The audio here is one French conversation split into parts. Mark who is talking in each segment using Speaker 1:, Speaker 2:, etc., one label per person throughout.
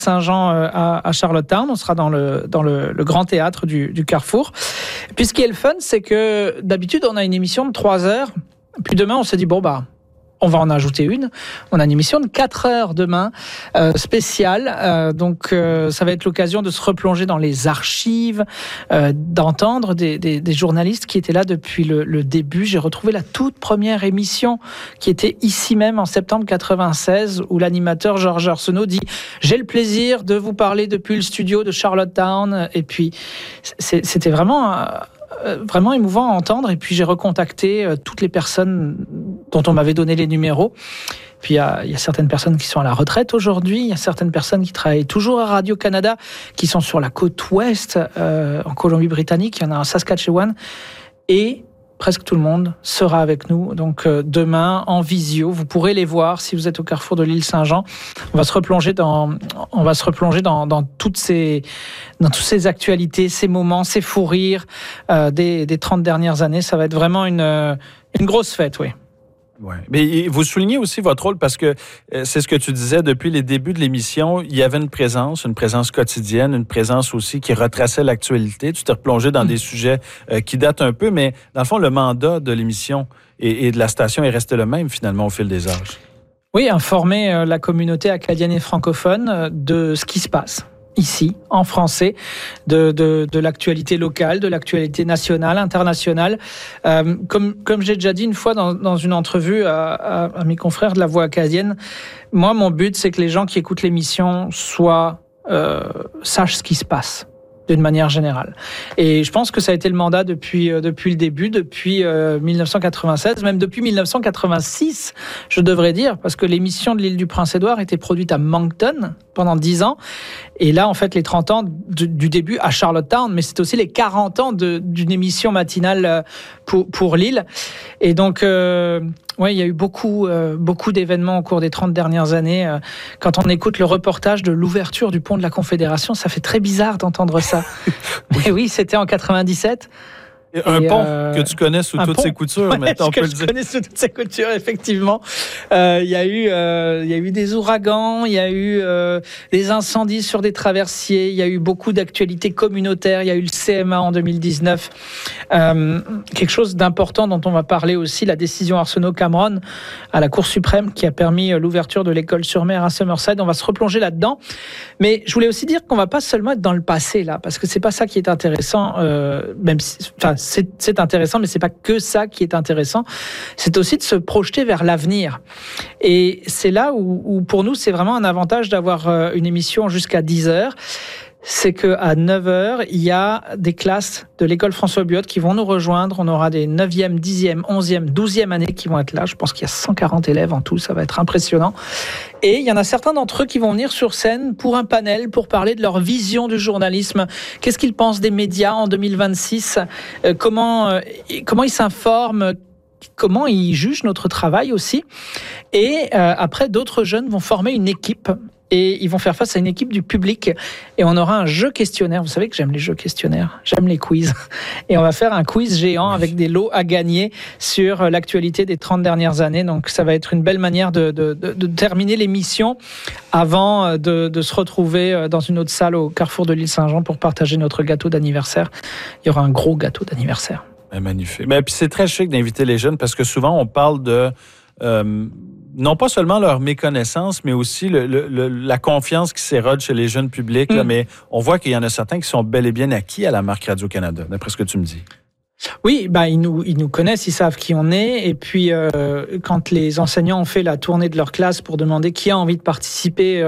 Speaker 1: Saint-Jean à Charlottetown. On sera dans le grand théâtre du Carrefour. Puis ce qui est le fun, c'est que d'habitude, on a une émission de 3 heures. Puis demain, on s'est dit, on va en ajouter une. On a une émission de 4 heures demain, spéciale. Donc, ça va être l'occasion de se replonger dans les archives, d'entendre des journalistes qui étaient là depuis le début. J'ai retrouvé la toute première émission qui était ici même en septembre 96, où l'animateur Georges Arsenault dit « J'ai le plaisir de vous parler depuis le studio de Charlottetown ». Et puis, c'était vraiment émouvant à entendre. Et puis j'ai recontacté toutes les personnes dont on m'avait donné les numéros. Puis il y a certaines personnes qui sont à la retraite aujourd'hui, il y a certaines personnes qui travaillent toujours à Radio-Canada, qui sont sur la côte ouest, en Colombie-Britannique, il y en a en Saskatchewan, et presque tout le monde sera avec nous. Donc demain, en visio, vous pourrez les voir si vous êtes au carrefour de l'île Saint-Jean. On va se replonger dans toutes ces actualités, ces moments, ces fous rires des 30 dernières années. Ça va être vraiment une grosse fête, oui.
Speaker 2: Ouais. Mais vous soulignez aussi votre rôle parce que c'est ce que tu disais depuis les débuts de l'émission, il y avait une présence quotidienne, une présence aussi qui retraçait l'actualité. Tu t'es replongé dans des sujets qui datent un peu, mais dans le fond, le mandat de l'émission et de la station est resté le même finalement au fil des âges.
Speaker 1: Oui, informer la communauté acadienne et francophone de ce qui se passe ici, en français, de l'actualité locale, de l'actualité nationale, internationale. Comme j'ai déjà dit une fois dans une entrevue à mes confrères de la Voix acadienne, moi, mon but, c'est que les gens qui écoutent l'émission sachent ce qui se passe d'une manière générale. Et je pense que ça a été le mandat depuis le début, depuis 1996, même depuis 1986, je devrais dire, parce que l'émission de l'île du Prince-Édouard était produite à Moncton pendant 10 ans. Et là, en fait, les 30 ans du début à Charlottetown, mais c'est aussi les 40 ans d'une émission matinale pour l'île. Et donc, il y a eu beaucoup d'événements au cours des 30 dernières années. Quand on écoute le reportage de l'ouverture du pont de la Confédération, ça fait très bizarre d'entendre ça. Mais oui, c'était en 97.
Speaker 2: Un pont que tu connais sous toutes ses coutures, maintenant on peut le dire. Je connais
Speaker 1: sous toutes ses coutures, effectivement. Il y a eu des ouragans, il y a eu des incendies sur des traversiers, il y a eu beaucoup d'actualités communautaires, il y a eu le CMA en 2019. Quelque chose d'important dont on va parler aussi, la décision Arsenault-Cameron à la Cour suprême qui a permis l'ouverture de l'école sur mer à Summerside. On va se replonger là-dedans. Mais je voulais aussi dire qu'on va pas seulement être dans le passé, là, parce que c'est pas ça qui est intéressant, même si, c'est intéressant, mais c'est pas que ça qui est intéressant. C'est aussi de se projeter vers l'avenir. Et c'est là où pour nous, c'est vraiment un avantage d'avoir une émission jusqu'à 10h. C'est qu'à 9h, il y a des classes de l'école François Buot qui vont nous rejoindre. On aura des 9e, 10e, 11e, 12e années qui vont être là. Je pense qu'il y a 140 élèves en tout. Ça va être impressionnant. Et il y en a certains d'entre eux qui vont venir sur scène pour un panel, pour parler de leur vision du journalisme. Qu'est-ce qu'ils pensent des médias en 2026 ? Comment ils s'informent ? Comment ils jugent notre travail aussi ? Et après, d'autres jeunes vont former une équipe. Et ils vont faire face à une équipe du public. Et on aura un jeu questionnaire. Vous savez que j'aime les jeux questionnaires. J'aime les quiz. Et on va faire un quiz géant avec des lots à gagner sur l'actualité des 30 dernières années. Donc ça va être une belle manière de terminer l'émission avant de se retrouver dans une autre salle au carrefour de l'île Saint-Jean pour partager notre gâteau d'anniversaire. Il y aura un gros gâteau d'anniversaire.
Speaker 2: Magnifique. Mais puis c'est très chic d'inviter les jeunes parce que souvent on parle de... non pas seulement leur méconnaissance, mais aussi la confiance qui s'érode chez les jeunes publics. Là, mais on voit qu'il y en a certains qui sont bel et bien acquis à la marque Radio-Canada, d'après ce que tu me dis.
Speaker 1: Oui, ils nous connaissent, ils savent qui on est. Et puis, quand les enseignants ont fait la tournée de leur classe pour demander qui a envie de participer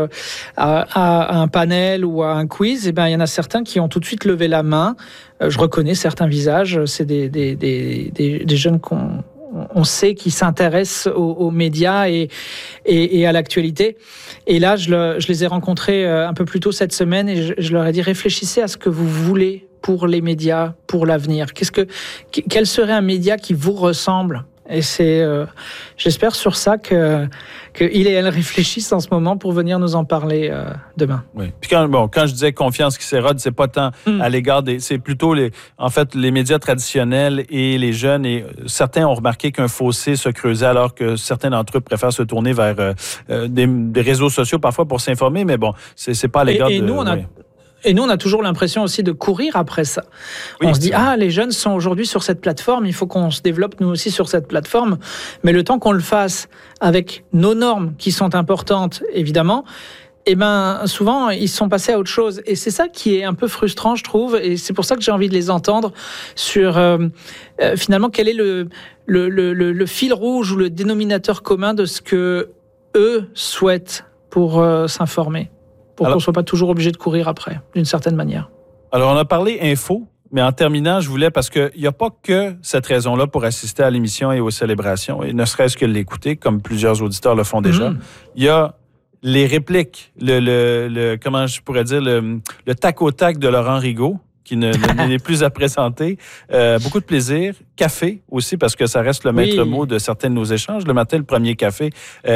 Speaker 1: à un panel ou à un quiz, il y en a certains qui ont tout de suite levé la main. Je reconnais certains visages. C'est des jeunes on sait qu'ils s'intéressent aux médias et à l'actualité. Et là, je les ai rencontrés un peu plus tôt cette semaine et je leur ai dit, réfléchissez à ce que vous voulez pour les médias, pour l'avenir. Quel serait un média qui vous ressemble Et c'est, j'espère sur ça qu'il et elle réfléchissent en ce moment pour venir nous en parler demain.
Speaker 2: Oui. Puis quand je disais confiance qui s'érode, c'est pas tant à l'égard c'est plutôt les médias traditionnels et les jeunes. Et certains ont remarqué qu'un fossé se creusait alors que certains d'entre eux préfèrent se tourner vers des réseaux sociaux parfois pour s'informer. Mais bon, c'est pas à l'égard de...
Speaker 1: Et nous, on a toujours l'impression aussi de courir après ça. Oui, on se dit, les jeunes sont aujourd'hui sur cette plateforme, il faut qu'on se développe nous aussi sur cette plateforme. Mais le temps qu'on le fasse avec nos normes qui sont importantes, évidemment, souvent, ils sont passés à autre chose. Et c'est ça qui est un peu frustrant, je trouve. Et c'est pour ça que j'ai envie de les entendre sur, finalement, quel est le fil rouge ou le dénominateur commun de ce que eux souhaitent pour s'informer. Pour qu'on ne soit pas toujours obligé de courir après, d'une certaine manière.
Speaker 2: Alors, on a parlé info, mais en terminant, je voulais, parce qu'il n'y a pas que cette raison-là pour assister à l'émission et aux célébrations, et ne serait-ce que l'écouter, comme plusieurs auditeurs le font déjà. Il y a les répliques, comment je pourrais dire, le tac au tac de Laurent Rigaud, qui n'est plus à présenter. Beaucoup de plaisir. Café aussi, parce que ça reste le maître mot de certains de nos échanges. Le matin, le premier café.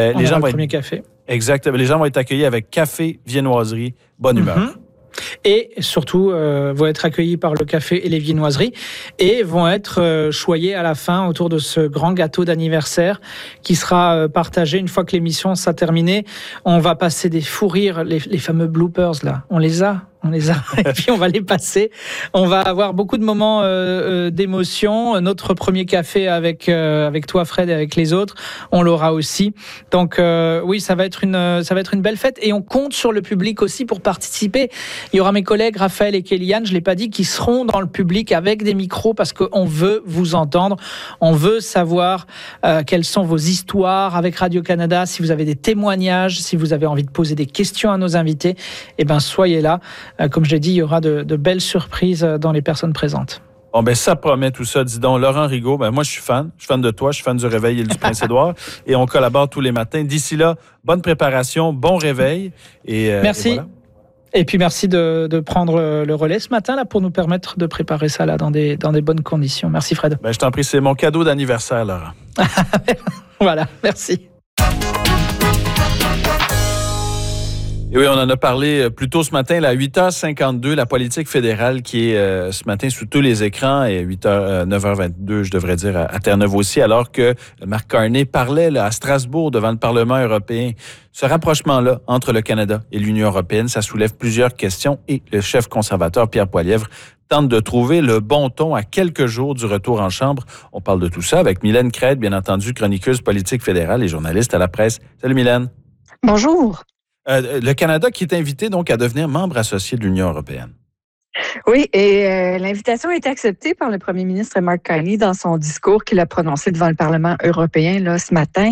Speaker 1: Café.
Speaker 2: Exactement. Les gens vont être accueillis avec café, viennoiserie, bonne humeur.
Speaker 1: Et surtout, vont être accueillis par le café et les viennoiseries et vont être choyés à la fin autour de ce grand gâteau d'anniversaire qui sera partagé une fois que l'émission sera terminée. On va passer des fous rires, les fameux bloopers là. On les a. Et puis on va les passer. On va avoir beaucoup de moments d'émotion. Notre premier café avec toi, Fred, et avec les autres, on l'aura aussi. Donc oui, ça va être une belle fête. Et on compte sur le public aussi pour participer. Il y aura mes collègues Raphaël et Kéliane, je l'ai pas dit, qui seront dans le public avec des micros parce qu'on veut vous entendre. On veut savoir quelles sont vos histoires avec Radio-Canada. Si vous avez des témoignages, si vous avez envie de poser des questions à nos invités, soyez là. Comme je l'ai dit, il y aura de belles surprises dans les personnes présentes.
Speaker 2: Bon, ça promet tout ça. Dis donc, Laurent Rigaud, moi, je suis fan. Je suis fan de toi, je suis fan du Réveil et du Prince-Édouard. Et on collabore tous les matins. D'ici là, bonne préparation, bon réveil.
Speaker 1: Merci.
Speaker 2: Et voilà.
Speaker 1: Et puis, merci de prendre le relais ce matin là pour nous permettre de préparer ça là dans des bonnes conditions. Merci, Fred.
Speaker 2: Je t'en prie, c'est mon cadeau d'anniversaire, Laurent.
Speaker 1: Voilà, merci.
Speaker 2: Et oui, on en a parlé plus tôt ce matin, à 8h52, la politique fédérale qui est ce matin sous tous les écrans, et 9h22, je devrais dire, à Terre-Neuve aussi, alors que Mark Carney parlait à Strasbourg devant le Parlement européen. Ce rapprochement-là entre le Canada et l'Union européenne, ça soulève plusieurs questions et le chef conservateur Pierre Poilievre tente de trouver le bon ton à quelques jours du retour en Chambre. On parle de tout ça avec Mylène Crête, bien entendu, chroniqueuse politique fédérale et journaliste à la presse. Salut Mylène.
Speaker 3: Bonjour.
Speaker 2: Le Canada qui est invité donc à devenir membre associé de l'Union européenne.
Speaker 3: Oui, et l'invitation a été acceptée par le premier ministre Mark Carney dans son discours qu'il a prononcé devant le Parlement européen là, ce matin.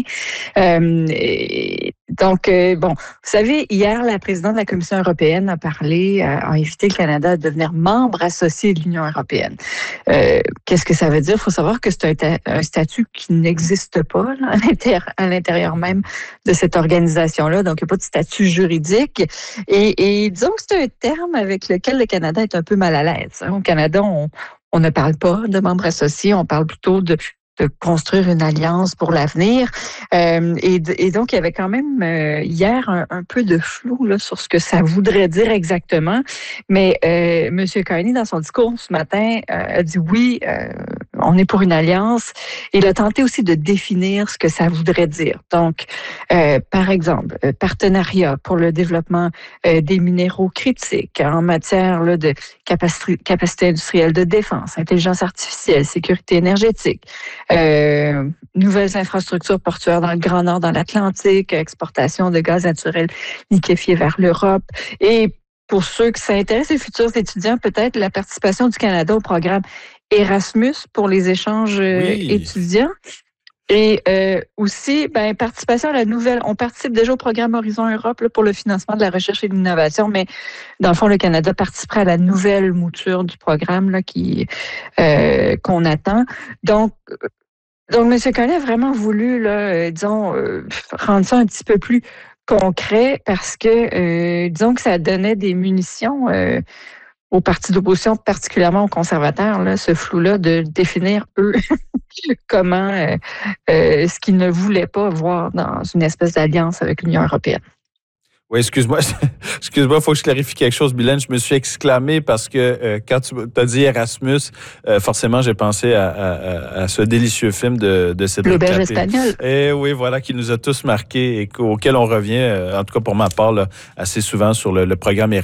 Speaker 3: Vous savez, hier, la présidente de la Commission européenne a invité le Canada à devenir membre associé de l'Union européenne. Qu'est-ce que ça veut dire? Il faut savoir que c'est un statut qui n'existe pas là, à l'intérieur même de cette organisation-là. Donc, il n'y a pas de statut juridique. Et disons que c'est un terme avec lequel le Canada est un peu mal à l'aise. Au Canada, on ne parle pas de membres associés, on parle plutôt de construire une alliance pour l'avenir. Et donc, il y avait quand même hier un peu de flou là, sur ce que ça voudrait dire exactement. Mais M. Carney, dans son discours ce matin, a dit oui, on est pour une alliance. Il a tenté aussi de définir ce que ça voudrait dire. Donc, par exemple, partenariat pour le développement des minéraux critiques en matière là, de capacité industrielle de défense, intelligence artificielle, sécurité énergétique, nouvelles infrastructures portuaires dans le Grand Nord, dans l'Atlantique, exportation de gaz naturel liquéfié vers l'Europe. Et pour ceux que ça intéresse, les futurs étudiants, peut-être la participation du Canada au programme Erasmus pour les échanges étudiants. Et aussi, participation à la nouvelle... On participe déjà au programme Horizon Europe là, pour le financement de la recherche et de l'innovation, mais dans le fond, le Canada participerait à la nouvelle mouture du programme là, qu'on attend. Donc, M. Carney a vraiment voulu, là, rendre ça un petit peu plus concret parce que, disons que ça donnait des munitions aux partis d'opposition, particulièrement aux conservateurs, là, ce flou-là de définir, eux, comment, ce qu'ils ne voulaient pas voir dans une espèce d'alliance avec l'Union européenne.
Speaker 2: Oui, excuse-moi, il faut que je clarifie quelque chose, Mylène. Je me suis exclamé parce que quand tu as dit Erasmus, forcément, j'ai pensé à ce délicieux film de Cédric
Speaker 3: L'auberge
Speaker 2: Clapet.
Speaker 3: espagnole.
Speaker 2: Et oui, voilà, qui nous a tous marqués et auquel on revient, en tout cas pour ma part, là, assez souvent sur le programme Erasmus.